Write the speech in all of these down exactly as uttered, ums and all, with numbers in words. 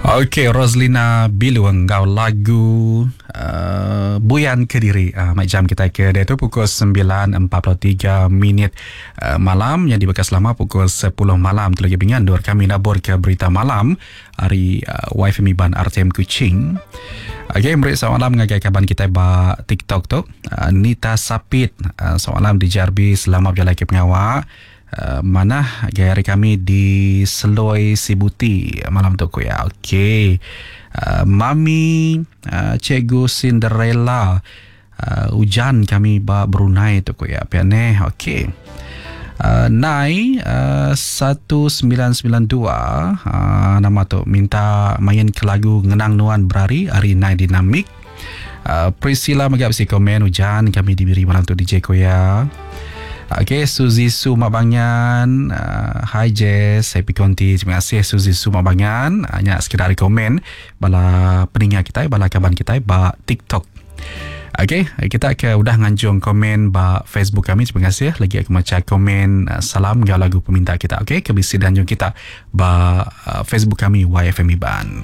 Okey, Roslina Bilu engkau lagu uh, Buyan Kediri. Uh, Mak jam kita ke dia tu pukul sembilan empat puluh tiga minit uh, malam yang dibekas lama pukul sepuluh malam. Tu lagi bingan dur kami nabur ke berita malam hari uh, Y F M Iban R T M Kuching. Okey, mari semalam ngagai kaban kita ba TikTok tu. Uh, Nita Sapit uh, semalam di Jarbi selama berjalan ke pengawak. Uh, mana gaya kami di Seloi Sibuti malam tu ya. Okey. Uh, Mami uh, Cikgu Cinderella uh, hujan kami ba Brunei tu ya. Piane. Okey. Uh, Nai uh, satu sembilan sembilan dua uh, nama tu minta main ke lagu Ngenang Nuan Berari hari Nai Dinamik. Uh, Priscilla magap si komen hujan kami diberi malam tu D J Koya. Okey, Suzy Su Mabangan. Uh, hi Jess, happy konti. Terima kasih Suzy Su Mabangan. Hanya sekedar komen bala peningat kita, bala kaban kita ba TikTok. Okey, kita ke udah nganjung komen ba Facebook kami. Terima kasih lagi aku baca komen uh, salam gau lagu peminta kita. Okey, ke bisi dan jung kita ba uh, Facebook kami Y F M Iban.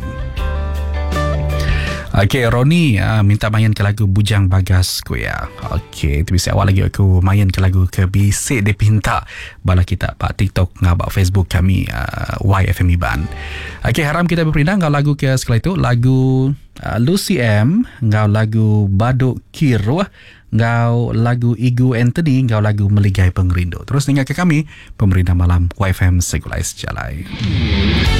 Okey, Roni uh, minta main ke lagu Bujang Bagas ku ya. Okey, tu bisa awal lagi aku main ke lagu ke Bisik Dia Pinta bala kita pak TikTok ngabak Facebook kami uh, Y F M Iban. Okey, haram kita berpindah ngau lagu ke sekali itu lagu uh, Lucy M, ngau lagu Baduk Kiru, ngau lagu Igu Anthony, ngau lagu Meligai Pengerindu. Terus tinggal ke kami pemerintah malam Y F M Segulai Sejalai.